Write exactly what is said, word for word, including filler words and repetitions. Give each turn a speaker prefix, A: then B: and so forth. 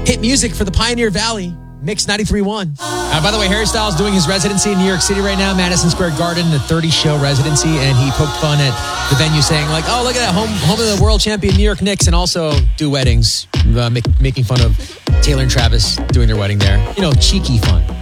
A: Hit music for the Pioneer Valley. Mix ninety-three point one. Uh, by the way, Harry Styles doing his residency in New York City right now, Madison Square Garden, the thirty-show residency, and he poked fun at the venue saying, like, oh, look at that, home home of the world champion New York Knicks, and also do weddings, uh, make, making fun of Taylor and Travis doing their wedding there. You know, cheeky fun.